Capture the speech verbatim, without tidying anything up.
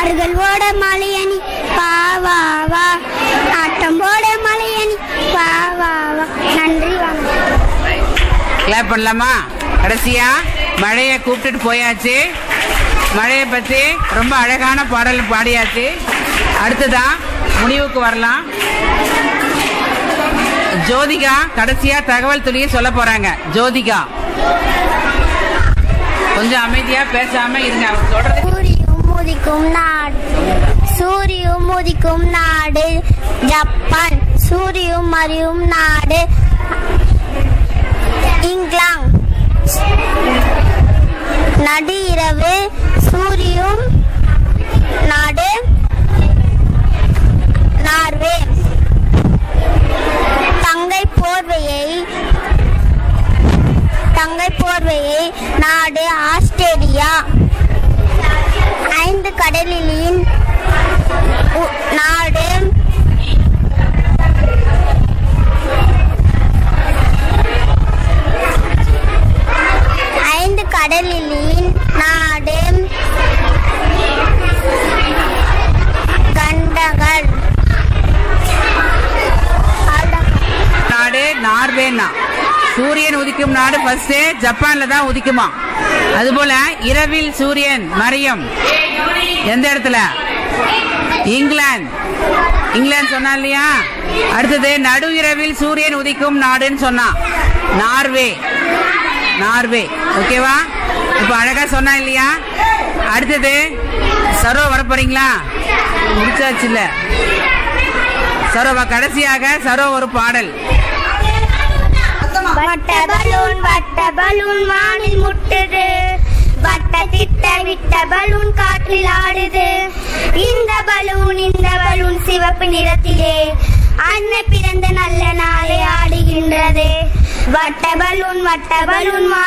ஆறுகள் ஓட மலையணி வா வா வா, ஆட்டம் போட மலையணி வா வா வா. நன்றி, வணக்கம். கிளாப் பண்ணலாமா? கடைசியா மழையை கூப்பிட்டுட்டு போயாச்சு. மழையை பற்றி ரொம்ப அழகான பாடல் பாடியாச்சு. அடுத்ததான் முடிவுக்கு வரலாம். ஜோதிகா கடைசியா தகவல் துளியை சொல்ல போறாங்க. ஜோதிகா கொஞ்சம் அமைதியா பேசாம இருங்க. அவர் சொல்றது. சூரியும் உதிக்கும் நாடு, சூரியும் உதிக்கும் நாடு ஜப்பான், சூரியும் மறையும் நாடு இங்கிலாந்து, நடு இரவு சூரியும் நாடு நார்வே, தங்கை போர்வையை தங்கை போர்வையை நாடு ஆஸ்திரேலியா, ஐந்து கடலின் நாடு ஐந்து கடலின் நாடு கண்டங்கள் நாடு நார்வேனா. சூரியன் உதிக்கும் நாடு ஃபர்ஸ்ட் ஜப்பான்ல தான் உதிக்குமா. அதுபோல இரவில் சூரியன் மறையும் எந்த இடத்துல? இங்கிலாந்து. இங்கிலாந்து சொன்னா இல்லையா? அடுத்தது நடு இரவில் சூரியன் உதிக்கும் நாடுன்னு சொன்னா நார்வே. நார்வே. ஓகேவா? இப்ப அழகா சொன்னா இல்லையா? அடுத்தது சரோ வர போறீங்களா? முடிச்சாச்சு இல்ல? சரோவா கடைசியாக சரோ ஒரு பாடல். வட்ட பலூன் வட்ட பலூன் வானில் முட்டுது, வட்ட திட்ட விட்ட பலூன் காற்றில் ஆடுது, இந்த பலூன் இந்த பலூன் சிவப்பு நிறத்திலே அன்னை பிறந்த நல்ல நாளை ஆடுகின்றது. வட்ட பலூன் வட்ட பலூன்